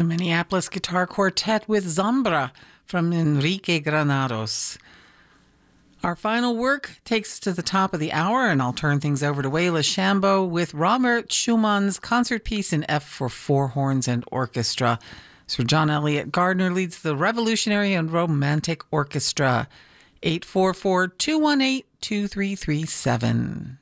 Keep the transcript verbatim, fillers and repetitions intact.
The Minneapolis Guitar Quartet with Zambra from Enrique Granados. Our final work takes us to the top of the hour, and I'll turn things over to Waila Shambo with Robert Schumann's concert piece in F for four horns and orchestra. Sir John Eliot Gardner leads the Revolutionary and Romantic Orchestra. eight four four, two one eight, two three three seven.